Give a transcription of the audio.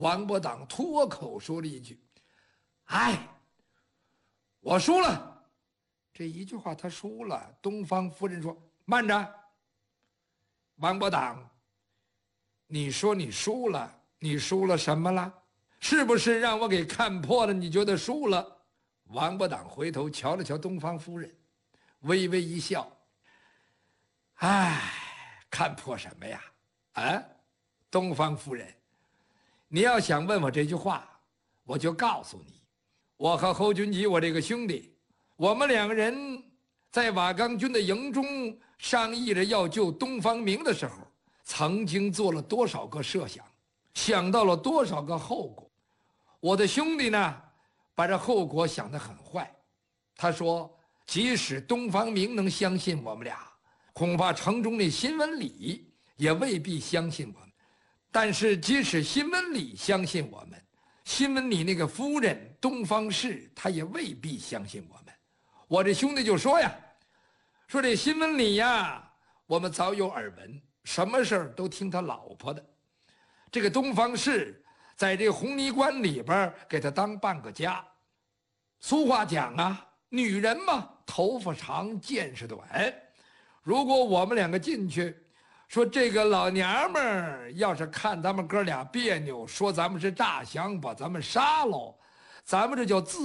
王伯党脱口说了一句：“哎，我输了。”这一句话他输了。东方夫人说：“慢着，王伯党，你说你输了，你输了什么了？是不是让我给看破了？你觉得输了？”王伯党回头瞧了瞧东方夫人，微微一笑：“哎，看破什么呀？啊，东方夫人，你要想问我这句话，我就告诉你，我和侯君集，我这个兄弟，我们两个人在瓦岗军的营中商议着要救东方明的时候，曾经做了多少个设想，想到了多少个后果。我的兄弟呢，把这后果想得很坏。他说，即使东方明能相信我们俩，恐怕城中的新闻里也未必相信我们。但是即使新闻里相信我们，新闻里那个夫人东方氏，他也未必相信我们。我这兄弟就说呀，说这新闻里呀，我们早有耳闻，什么事儿都听他老婆的。这个东方氏在这个红泥关里边给他当半个家。俗话讲啊，女人嘛，头发长见识短。如果我们两个进去，说这个老娘们儿要是看咱们哥俩别扭，说咱们是诈降，把咱们杀了，咱们这叫自